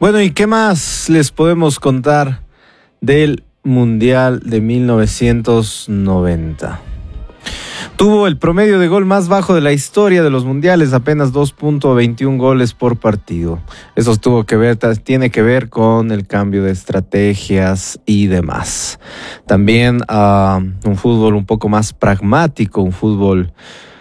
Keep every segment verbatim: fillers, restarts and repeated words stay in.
Bueno, ¿y qué más les podemos contar del Mundial de mil novecientos noventa? Tuvo el promedio de gol más bajo de la historia de los mundiales, apenas dos punto veintiún goles por partido. Eso tuvo que ver, tiene que ver con el cambio de estrategias y demás. También uh, un fútbol un poco más pragmático, un fútbol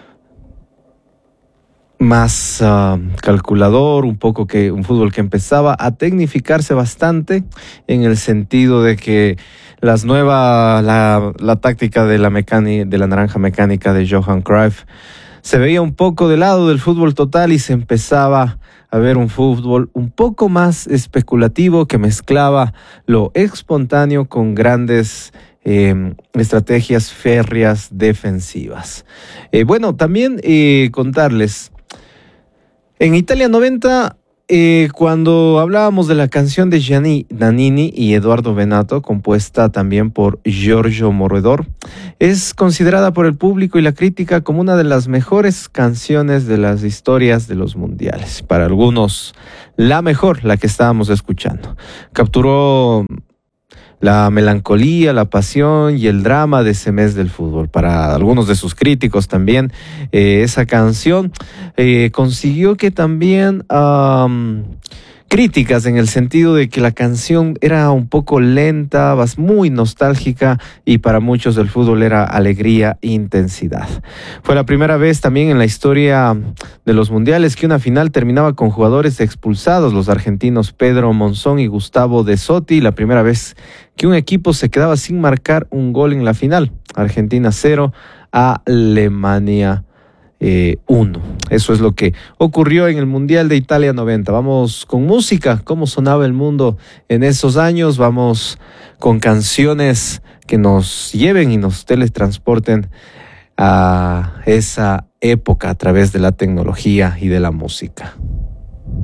más uh, calculador, un poco que un fútbol que empezaba a tecnificarse bastante en el sentido de que las nuevas la, la táctica de la mecánica de la naranja mecánica de Johan Cruyff se veía un poco del lado del fútbol total y se empezaba a ver un fútbol un poco más especulativo que mezclaba lo espontáneo con grandes Eh, estrategias férreas defensivas. Eh, bueno, también eh, contarles, en Italia noventa, eh, cuando hablábamos de la canción de Gianni Nannini y Eduardo Benato, compuesta también por Giorgio Moroder, es considerada por el público y la crítica como una de las mejores canciones de las historias de los mundiales. Para algunos, la mejor, la que estábamos escuchando. Capturó la melancolía, la pasión y el drama de ese mes del fútbol. Para algunos de sus críticos también, eh, esa canción eh, consiguió que también um, críticas en el sentido de que la canción era un poco lenta, muy nostálgica, y para muchos el fútbol era alegría e intensidad. Fue la primera vez también en la historia de los mundiales que una final terminaba con jugadores expulsados, los argentinos Pedro Monzón y Gustavo De Sotti, la primera vez que un equipo se quedaba sin marcar un gol en la final. Argentina cero, Alemania Eh, uno. Eso es lo que ocurrió en el Mundial de Italia noventa. Vamos con música, cómo sonaba el mundo en esos años. Vamos con canciones que nos lleven y nos teletransporten a esa época a través de la tecnología y de la música.